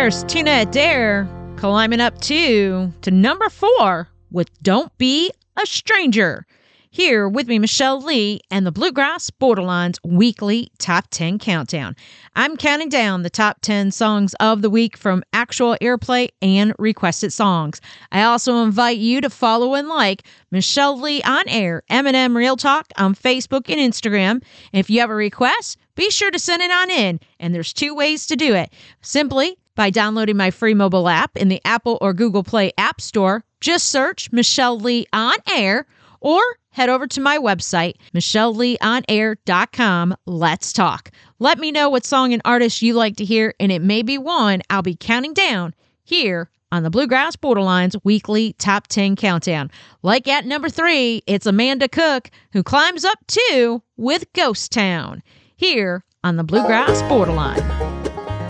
There's Tina Adair climbing up to number 4 with Don't Be a Stranger. Here with me, Michelle Lee and the Bluegrass Borderlines weekly top 10 countdown. I'm counting down the top 10 songs of the week from actual airplay and requested songs. I also invite you to follow and like Michelle Lee on Air, M&M Real Talk on Facebook and Instagram. If you have a request, be sure to send it on in. And there's 2 ways to do it. Simply by downloading my free mobile app in the Apple or Google Play App Store. Just search Michelle Lee on Air, or head over to my website, michelleleeonair.com. Let's talk. Let me know what song and artist you like to hear, and it may be one I'll be counting down here on the Bluegrass Borderlines weekly top 10 countdown. Like at number 3, it's Amanda Cook, who climbs up 2 with Ghost Town here on the Bluegrass Borderline.